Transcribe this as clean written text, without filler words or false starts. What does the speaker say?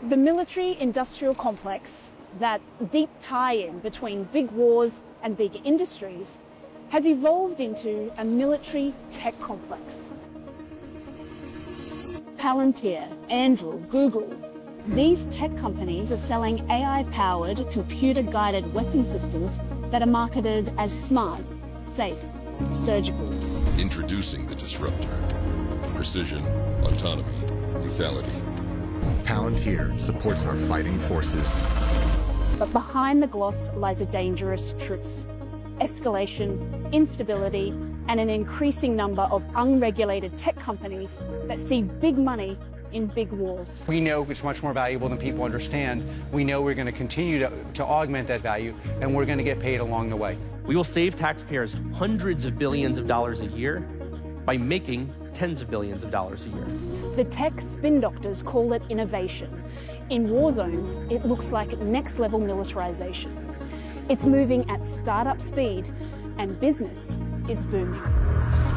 The military-industrial complex, that deep tie-in between big wars and big industries, has evolved into a military tech complex. Palantir, Anduril, Google. These tech companies are selling AI-powered, computer-guided weapon systems that are marketed as smart, safe, surgical. Introducing the disruptor. Precision, autonomy, lethality. Palantir supports our fighting forces. But behind the gloss lies a dangerous truth. Escalation, instability, and an increasing number of unregulated tech companies that see big money in big wars. We know it's much more valuable than people understand. We know we're going to continue to augment that value, and we're going to get paid along the way. We will save taxpayers hundreds of billions of dollars a year by making tens of billions of dollars a year. The tech spin doctors call it innovation. In war zones, it looks like next-level militarization. It's moving at startup speed, and business is booming.